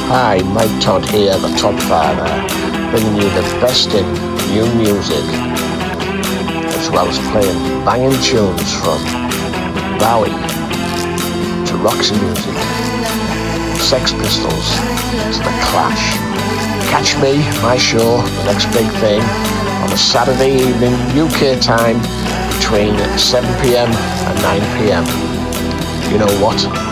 Hi, Mike Todd here, the Todd Father, bringing you the best in new music, as well as playing banging tunes from Bowie to Roxy Music, Sex Pistols to The Clash. Catch me, my show, The Next Big Thing, on a Saturday evening UK time between 7 p.m. and 9 p.m. You know what?